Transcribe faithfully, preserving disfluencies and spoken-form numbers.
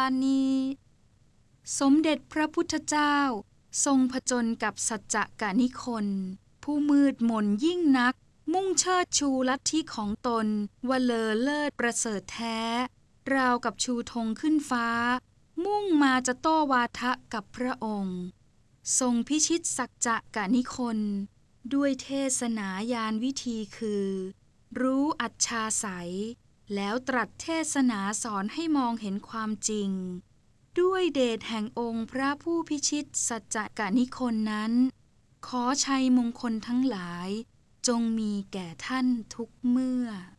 ณี สมเด็จพระพุทธเจ้าทรงผจญกับสัจจกนิคลผู้มืดมนยิ่งนักมุ่งเชิดชูลัทธิของตนว่าเลอเลิศประเสริฐแท้ราวกับชูธงขึ้นฟ้ามุ่งมาจะโต้วาทะกับพระองค์ทรงพิชิตสัจจกนิคลด้วยเทศนายานวิธีคือรู้อัจฉาไสยแล้วตรัสเทศนาสอนให้มองเห็นความจริงด้วยเดชแห่งองค์พระผู้พิชิตสัจจกนิคลนั้นขอชัยมงคลทั้งหลายจงมีแก่ท่านทุกเมื่อ